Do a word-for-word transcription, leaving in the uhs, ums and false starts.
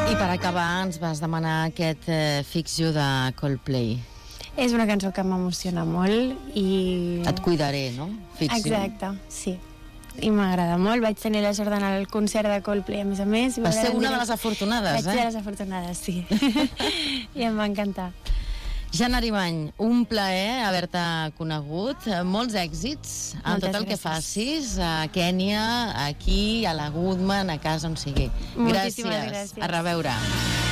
I per acabar ens vas demanar aquest eh, Fix You de Coldplay. És una cançó que m'emociona molt i... Et cuidaré, no? Fix You. Exacte, sí. I m'agrada molt. Vaig tenir la sort d'anar al concert de Coldplay, a més a més. Vas ser una de les afortunades, Vaig eh? ser de les afortunades, sí. I em va encantar. Jana Arimany, un plaer haver-te conegut. Molts èxits en Moltes tot el gràcies. que facis a Kènia, aquí, a la Goodman, a casa on sigui. Moltíssimes gràcies. A reveure.